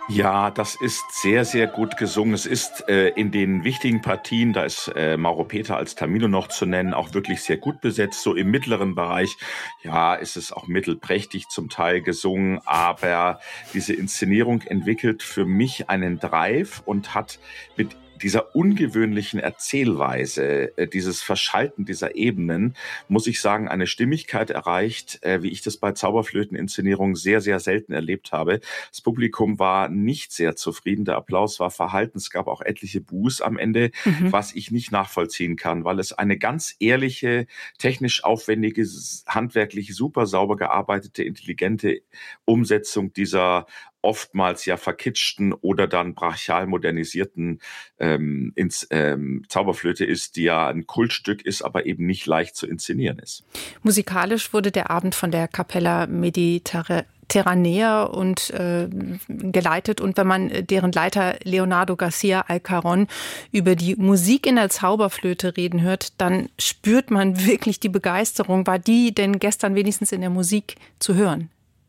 Ja, das ist sehr, sehr gut gesungen. Es ist in den wichtigen Partien, da ist Mauro Peter als Tamino noch zu nennen, auch wirklich sehr gut besetzt. So im mittleren Bereich, ja, ist es auch mittelprächtig zum Teil gesungen, aber diese Inszenierung entwickelt für mich einen Drive und hat mit dieser ungewöhnlichen Erzählweise, dieses Verschalten dieser Ebenen, muss ich sagen, eine Stimmigkeit erreicht, wie ich das bei Zauberflöteninszenierungen sehr, sehr selten erlebt habe. Das Publikum war nicht sehr zufrieden. Der Applaus war verhalten. Es gab auch etliche Buhs am Ende, Mhm. was ich nicht nachvollziehen kann, weil es eine ganz ehrliche, technisch aufwendige, handwerklich super sauber gearbeitete, intelligente Umsetzung dieser oftmals ja verkitschten oder dann brachial modernisierten Zauberflöte ist, die ja ein Kultstück ist, aber eben nicht leicht zu inszenieren ist. Musikalisch wurde der Abend von der Capella Mediterranea und geleitet. Und wenn man deren Leiter Leonardo Garcia Alcaron über die Musik in der Zauberflöte reden hört, dann spürt man wirklich die Begeisterung. War die denn gestern wenigstens in der Musik zu hören?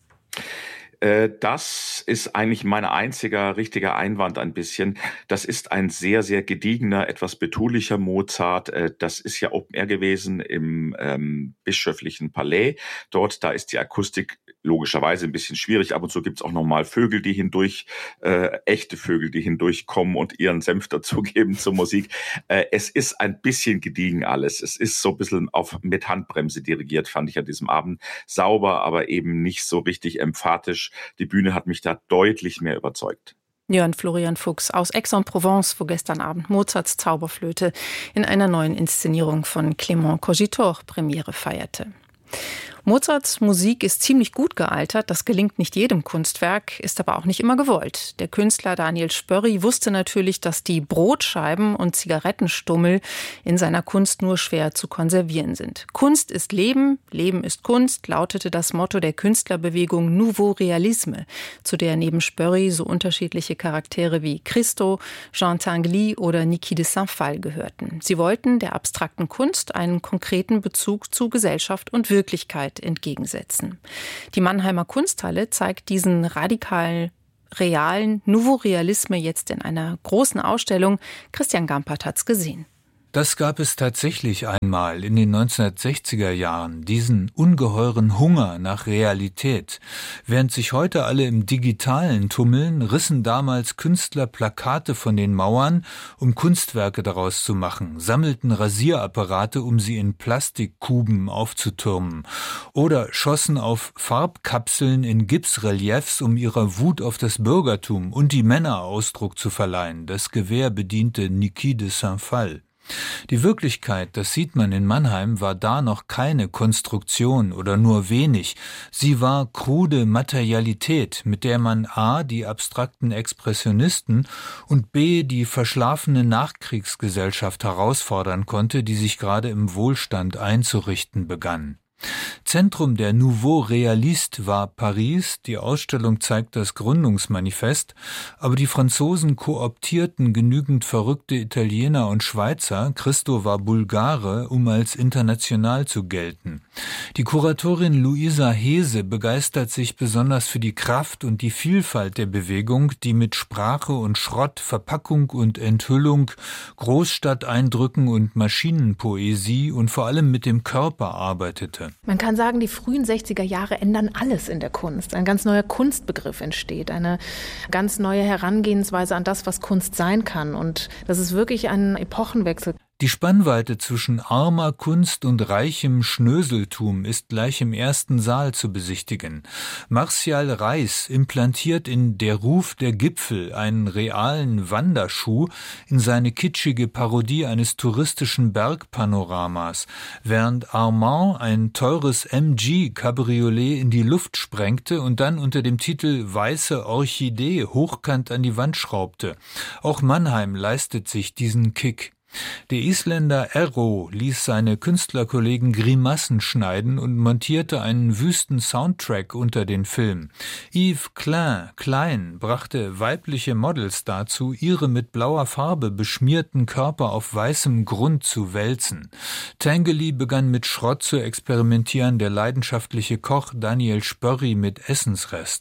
Das ist eigentlich mein einziger richtiger Einwand ein bisschen. Das ist ein sehr, sehr gediegener, etwas betulicher Mozart. Das ist ja Open Air gewesen im bischöflichen Palais. Dort, da ist die Akustik logischerweise ein bisschen schwierig. Ab und zu gibt's auch nochmal Vögel, die echte Vögel, die hindurchkommen und ihren Senf dazugeben zur Musik. Es ist ein bisschen gediegen alles. Es ist so ein bisschen mit Handbremse dirigiert, fand ich an diesem Abend. Sauber, aber eben nicht so richtig emphatisch. Die Bühne hat mich da deutlich mehr überzeugt. Jörn Florian Fuchs aus Aix-en-Provence, wo gestern Abend Mozarts Zauberflöte in einer neuen Inszenierung von Clément Cogitor Premiere feierte. Mozarts Musik ist ziemlich gut gealtert, das gelingt nicht jedem Kunstwerk, ist aber auch nicht immer gewollt. Der Künstler Daniel Spörri wusste natürlich, dass die Brotscheiben und Zigarettenstummel in seiner Kunst nur schwer zu konservieren sind. Kunst ist Leben, Leben ist Kunst, lautete das Motto der Künstlerbewegung Nouveau Realisme, zu der neben Spörri so unterschiedliche Charaktere wie Christo, Jean Tinguely oder Niki de Saint-Phalle gehörten. Sie wollten der abstrakten Kunst einen konkreten Bezug zu Gesellschaft und Wirklichkeit entgegensetzen. Die Mannheimer Kunsthalle zeigt diesen radikal realen Nouveau Realisme jetzt in einer großen Ausstellung. Christian Gampert hat's gesehen. Das gab es tatsächlich einmal in den 1960er Jahren, diesen ungeheuren Hunger nach Realität. Während sich heute alle im Digitalen tummeln, rissen damals Künstler Plakate von den Mauern, um Kunstwerke daraus zu machen, sammelten Rasierapparate, um sie in Plastikkuben aufzutürmen, oder schossen auf Farbkapseln in Gipsreliefs, um ihrer Wut auf das Bürgertum und die Männer Ausdruck zu verleihen, das Gewehr bediente Niki de Saint-Phalle. Die Wirklichkeit, das sieht man in Mannheim, war da noch keine Konstruktion oder nur wenig. Sie war krude Materialität, mit der man a. die abstrakten Expressionisten und b. die verschlafene Nachkriegsgesellschaft herausfordern konnte, die sich gerade im Wohlstand einzurichten begann. Zentrum der Nouveau Realiste war Paris, die Ausstellung zeigt das Gründungsmanifest, aber die Franzosen kooptierten genügend verrückte Italiener und Schweizer, Christo war Bulgare, um als international zu gelten. Die Kuratorin Luisa Hese begeistert sich besonders für die Kraft und die Vielfalt der Bewegung, die mit Sprache und Schrott, Verpackung und Enthüllung, Großstadteindrücken und Maschinenpoesie und vor allem mit dem Körper arbeitete. Man kann sagen, die frühen 60er Jahre ändern alles in der Kunst. Ein ganz neuer Kunstbegriff entsteht, eine ganz neue Herangehensweise an das, was Kunst sein kann. Und das ist wirklich ein Epochenwechsel. Die Spannweite zwischen armer Kunst und reichem Schnöseltum ist gleich im ersten Saal zu besichtigen. Martial Reis implantiert in Der Ruf der Gipfel einen realen Wanderschuh in seine kitschige Parodie eines touristischen Bergpanoramas, während Armand ein teures MG-Cabriolet in die Luft sprengte und dann unter dem Titel Weiße Orchidee hochkant an die Wand schraubte. Auch Mannheim leistet sich diesen Kick. Der Isländer Erro ließ seine Künstlerkollegen Grimassen schneiden und montierte einen wüsten Soundtrack unter den Film. Yves Klein brachte weibliche Models dazu, ihre mit blauer Farbe beschmierten Körper auf weißem Grund zu wälzen. Tinguely begann mit Schrott zu experimentieren, der leidenschaftliche Koch Daniel Spörri mit Essensresten.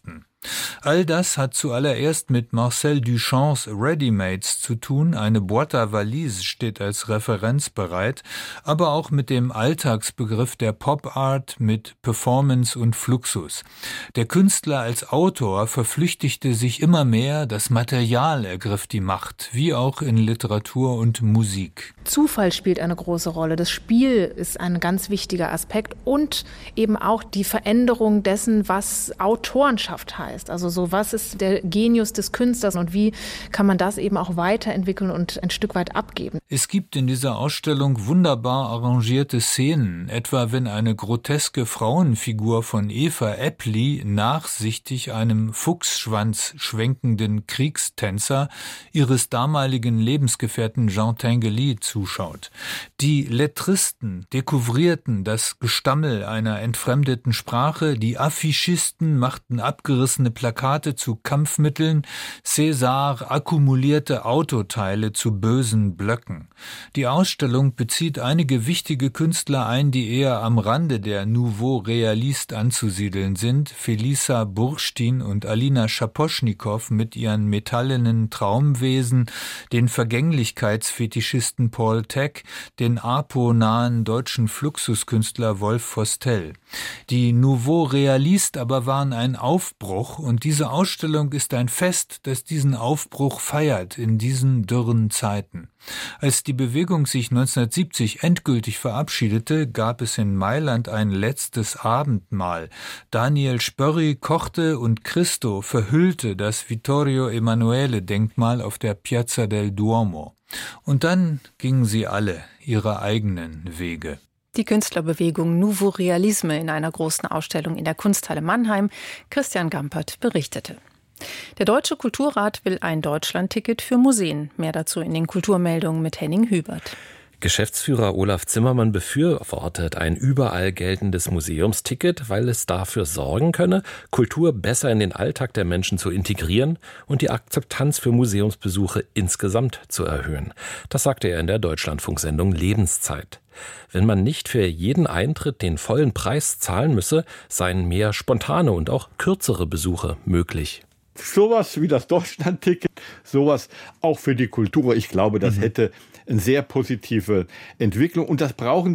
All das hat zuallererst mit Marcel Duchamps Readymates zu tun. Eine Boîte à Valise steht als Referenz bereit, aber auch mit dem Alltagsbegriff der Pop Art, mit Performance und Fluxus. Der Künstler als Autor verflüchtigte sich immer mehr, das Material ergriff die Macht, wie auch in Literatur und Musik. Zufall spielt eine große Rolle. Das Spiel ist ein ganz wichtiger Aspekt und eben auch die Veränderung dessen, was Autorenschaft heißt. Also so, was ist der Genius des Künstlers und wie kann man das eben auch weiterentwickeln und ein Stück weit abgeben? Es gibt in dieser Ausstellung wunderbar arrangierte Szenen, etwa wenn eine groteske Frauenfigur von Eva Epli nachsichtig einem Fuchsschwanz schwenkenden Kriegstänzer ihres damaligen Lebensgefährten Jean Tinguely zuschaut. Die Lettristen dekouvrierten das Gestammel einer entfremdeten Sprache, die Affichisten machten abgerissene Plakate zu Kampfmitteln, César akkumulierte Autoteile zu bösen Blöcken. Die Ausstellung bezieht einige wichtige Künstler ein, die eher am Rande der Nouveau Realiste anzusiedeln sind. Felisa Bursztyn und Alina Schaposchnikow mit ihren metallenen Traumwesen, den Vergänglichkeitsfetischisten Paul Thek, den apo-nahen deutschen Fluxuskünstler Wolf Vostell. Die Nouveau Realiste aber waren ein Aufbruch und diese Ausstellung ist ein Fest, das diesen Aufbruch feiert in diesen dürren Zeiten. Als die Bewegung sich 1970 endgültig verabschiedete, gab es in Mailand ein letztes Abendmahl. Daniel Spörri kochte und Christo verhüllte das Vittorio Emanuele-Denkmal auf der Piazza del Duomo. Und dann gingen sie alle ihre eigenen Wege. Die Künstlerbewegung Nouveau Realisme in einer großen Ausstellung in der Kunsthalle Mannheim. Christian Gampert berichtete. Der Deutsche Kulturrat will ein Deutschlandticket für Museen. Mehr dazu in den Kulturmeldungen mit Henning Hübert. Geschäftsführer Olaf Zimmermann befürwortet ein überall geltendes Museumsticket, weil es dafür sorgen könne, Kultur besser in den Alltag der Menschen zu integrieren und die Akzeptanz für Museumsbesuche insgesamt zu erhöhen. Das sagte er in der Deutschlandfunksendung Lebenszeit. Wenn man nicht für jeden Eintritt den vollen Preis zahlen müsse, seien mehr spontane und auch kürzere Besuche möglich. Sowas wie das Deutschlandticket, sowas auch für die Kultur. Ich glaube, das hätte eine sehr positive Entwicklung und das brauchen